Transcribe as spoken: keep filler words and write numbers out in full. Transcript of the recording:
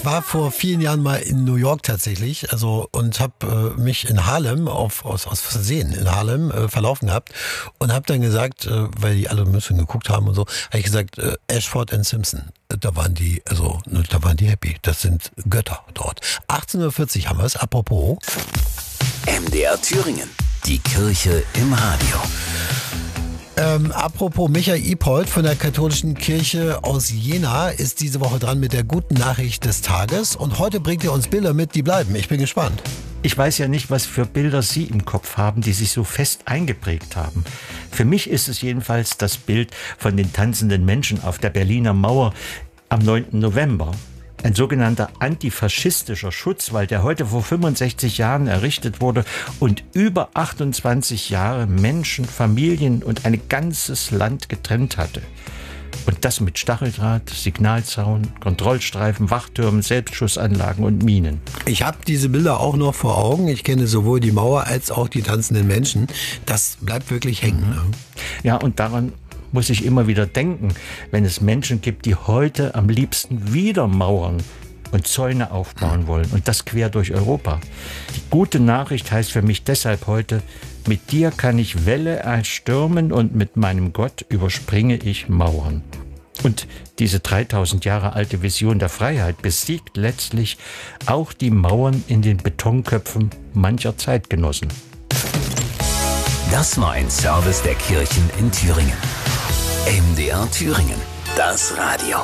War vor vielen Jahren mal in New York tatsächlich, also und habe äh, mich in Harlem auf aus, aus Versehen in Harlem äh, verlaufen gehabt und habe dann gesagt, äh, weil die alle ein bisschen geguckt haben und so, habe ich gesagt, äh, Ashford and Simpson. Da waren die, also ne, da waren die happy. Das sind Götter dort. achtzehn Uhr vierzig haben wir es. Apropos M D R Thüringen. Die Kirche im Radio. Ähm, apropos Michael Ipold von der katholischen Kirche aus Jena ist diese Woche dran mit der guten Nachricht des Tages und heute bringt er uns Bilder mit, die bleiben. Ich bin gespannt. Ich weiß ja nicht, was für Bilder Sie im Kopf haben, die sich so fest eingeprägt haben. Für mich ist es jedenfalls das Bild von den tanzenden Menschen auf der Berliner Mauer am neunten November. Ein sogenannter antifaschistischer Schutzwall, der heute vor fünfundsechzig Jahren errichtet wurde und über achtundzwanzig Jahre Menschen, Familien und ein ganzes Land getrennt hatte. Und das mit Stacheldraht, Signalzaun, Kontrollstreifen, Wachtürmen, Selbstschussanlagen und Minen. Ich habe diese Bilder auch noch vor Augen. Ich kenne sowohl die Mauer als auch die tanzenden Menschen. Das bleibt wirklich hängen. Ne? Ja, und daran muss ich immer wieder denken, wenn es Menschen gibt, die heute am liebsten wieder Mauern und Zäune aufbauen wollen. Und das quer durch Europa. Die gute Nachricht heißt für mich deshalb heute, mit dir kann ich Welle erstürmen und mit meinem Gott überspringe ich Mauern. Und diese dreitausend Jahre alte Vision der Freiheit besiegt letztlich auch die Mauern in den Betonköpfen mancher Zeitgenossen. Das war ein Service der Kirchen in Thüringen. M D R Thüringen, das Radio.